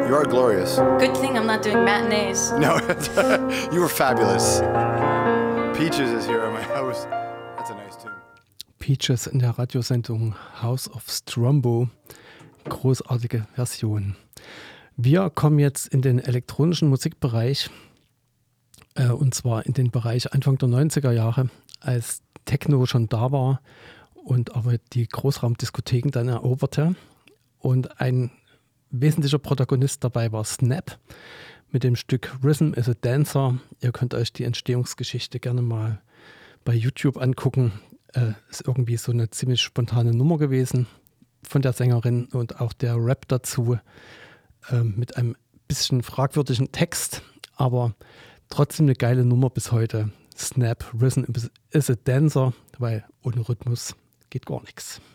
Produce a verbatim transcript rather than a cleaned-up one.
You are glorious. Good thing I'm not doing matinees. No, you were fabulous. Peaches is here on my house. That's a nice tune. Peaches in der Radiosendung House of Strombo. Großartige Version. Wir kommen jetzt in den elektronischen Musikbereich, äh, und zwar in den Bereich Anfang der neunziger Jahre, als Techno schon da war und aber die Großraumdiskotheken dann eroberte. Und ein wesentlicher Protagonist dabei war Snap mit dem Stück Rhythm is a Dancer. Ihr könnt euch die Entstehungsgeschichte gerne mal bei YouTube angucken. Äh, ist irgendwie so eine ziemlich spontane Nummer gewesen von der Sängerin und auch der Rap dazu äh, mit einem bisschen fragwürdigen Text, aber trotzdem eine geile Nummer bis heute. Snap, Rhythm is a Dancer, weil ohne Rhythmus geht gar nichts.